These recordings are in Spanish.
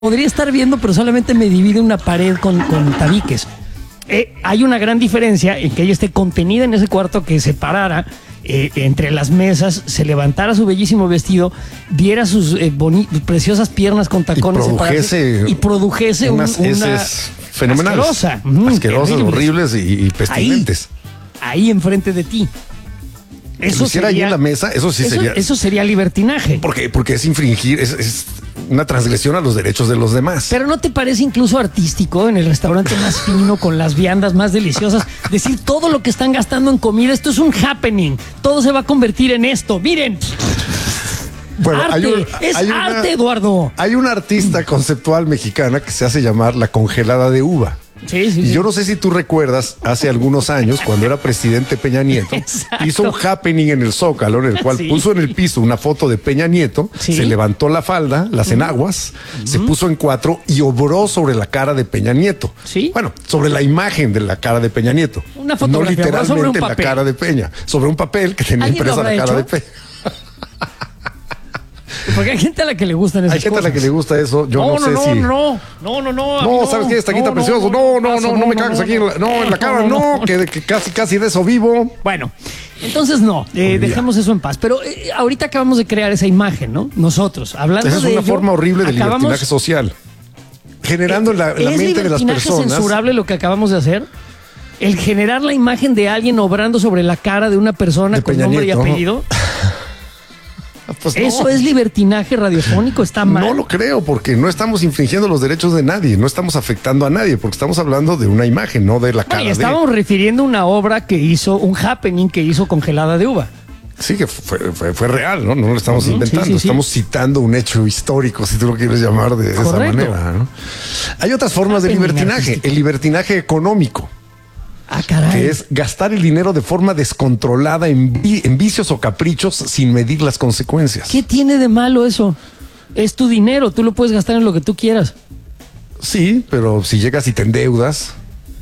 podría estar viendo, pero solamente me divide una pared con tabiques. Hay una gran diferencia en que ella esté contenida en ese cuarto, que se parara entre las mesas, se levantara su bellísimo vestido, viera sus preciosas piernas con tacones y produjese unas heces fenomenales, asquerosas, horribles y pestilentes. Ahí enfrente de ti. Eso sería allí en la mesa, eso sería libertinaje. Porque es infringir, es una transgresión a los derechos de los demás. Pero ¿no te parece incluso artístico en el restaurante más fino, con las viandas más deliciosas, decir todo lo que están gastando en comida? Esto es un happening, todo se va a convertir en esto, miren. Bueno, arte, arte, Eduardo. Hay una artista conceptual mexicana que se hace llamar la congelada de uva. Sí. Y yo no sé si tú recuerdas, hace algunos años, cuando era presidente Peña Nieto, hizo un happening en el Zócalo, en el cual puso en el piso una foto de Peña Nieto, se levantó la falda, las enaguas, se puso en cuatro y obró sobre la cara de Peña Nieto. Bueno, sobre la imagen de la cara de Peña Nieto. Una fotografía, no literalmente sobre un la cara de Peña, sobre un papel que tenía impresa la cara de Peña. Porque hay gente a la que le gustan esas cosas. Hay gente a la que le gusta eso. Yo no sé si... No, ¿sabes qué? Está aquí tan precioso. No me cagas aquí en la cara. Que casi de eso vivo. Bueno, entonces dejemos eso en paz. Pero ahorita acabamos de crear esa imagen, ¿no? Nosotros, hablando de esa es una forma horrible de libertinaje social. Generando la mente de las personas. ¿Es censurable lo que acabamos de hacer? El generar la imagen de alguien obrando sobre la cara de una persona con nombre y apellido. Pues ¿eso es libertinaje radiofónico? ¿Está mal? No lo creo, porque no estamos infringiendo los derechos de nadie, no estamos afectando a nadie, porque estamos hablando de una imagen, no de la cara. Estábamos refiriendo a una obra que hizo, un happening que hizo Congelada de Uva. Sí, que fue real, ¿no? No lo estamos inventando, estamos citando un hecho histórico, si tú lo quieres llamar de esa manera, ¿no? Hay otras formas de libertinaje, artístico. El libertinaje económico. Que es gastar el dinero de forma descontrolada en vicios o caprichos sin medir las consecuencias. ¿Qué tiene de malo eso? Es tu dinero, tú lo puedes gastar en lo que tú quieras. Sí, pero si llegas y te endeudas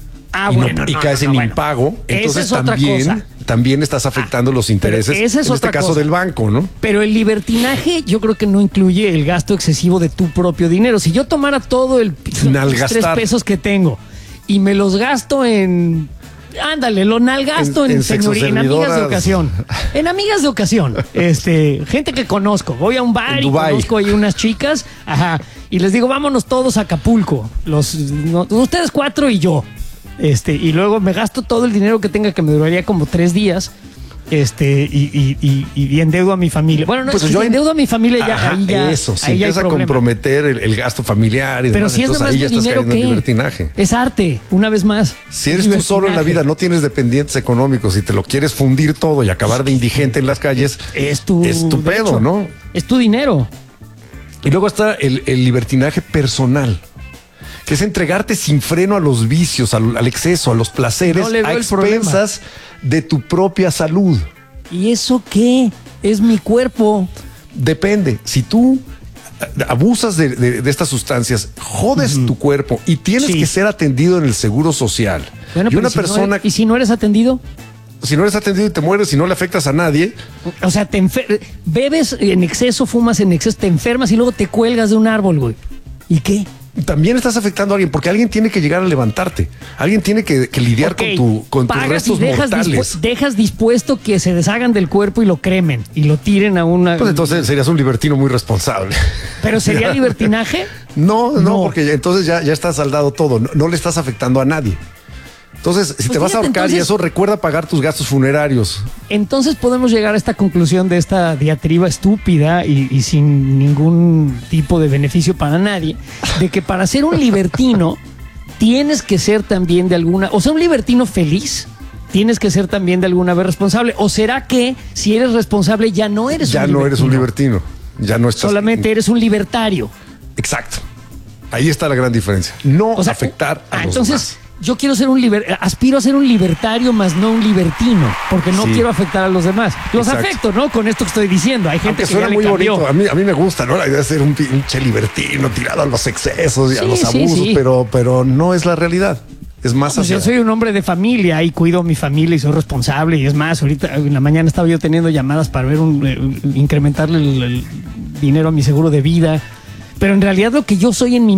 y caes en impago, entonces también estás afecando los intereses, en este caso del banco, ¿no? Pero el libertinaje yo creo que no incluye el gasto excesivo de tu propio dinero. Si yo tomara todo los 3 pesos que tengo y me los gasto en... Ándale, lo nalgasto en amigas de ocasión. En amigas de ocasión. Gente que conozco. Voy a un bar y conozco ahí unas chicas. Y les digo, vámonos todos a Acapulco. Ustedes 4 y yo. Y luego me gasto todo el dinero que tenga, que me duraría como 3 días. Y endeudo a mi familia. Bueno, no, pues si endeudo a mi familia, eso, si empieza a comprometer el gasto familiar y pero demás, si es entonces ahí ya estás cayendo en libertinaje. Es arte, una vez más. Si eres tú solo en la vida, no tienes dependientes económicos y te lo quieres fundir todo y acabar de indigente en las calles, es tu pedo, ¿no? Es tu dinero. Y luego está el libertinaje personal, que es entregarte sin freno a los vicios, al exceso, a los placeres, a expensas de tu propia salud. ¿Y eso qué? Es mi cuerpo. Depende. Si tú abusas de estas sustancias, jodes tu cuerpo y tienes que ser atendido en el seguro social. Bueno, y una persona... ¿Y si no eres atendido? Si no eres atendido y te mueres y no le afectas a nadie. O sea, bebes en exceso, fumas en exceso, te enfermas y luego te cuelgas de un árbol, güey. ¿Y qué? También estás afectando a alguien, porque alguien tiene que llegar a levantarte. Alguien tiene que lidiar con tus restos mortales. Dejas dispuesto que se deshagan del cuerpo y lo cremen y lo tiren a una... Pues entonces serías un libertino muy responsable. ¿Pero sería libertinaje? No, porque entonces ya está saldado todo. No le estás afectando a nadie. Entonces, si te vas a ahorcar y eso, recuerda pagar tus gastos funerarios. Entonces podemos llegar a esta conclusión de esta diatriba estúpida y sin ningún tipo de beneficio para nadie, de que para ser un libertino tienes que ser también de alguna... O sea, un libertino feliz tienes que ser también de alguna vez responsable. ¿O será que si eres responsable ya no eres un libertino? Ya no eres un libertino. Ya no estás... Solamente eres un libertario. Exacto. Ahí está la gran diferencia. No afectar a los demás. Yo quiero ser aspiro a ser un libertario, más no un libertino, porque no quiero afectar a los demás. Los afecto, ¿no? Con esto que estoy diciendo. Hay gente que suena muy bonito. A mí me gusta, ¿no? La idea de ser un pinche libertino tirado a los excesos y a los abusos, pero no es la realidad. Es más pues yo soy un hombre de familia y cuido a mi familia y soy responsable. Y es más, ahorita en la mañana estaba yo teniendo llamadas para ver incrementarle el dinero a mi seguro de vida. pero en realidad lo que yo soy en mi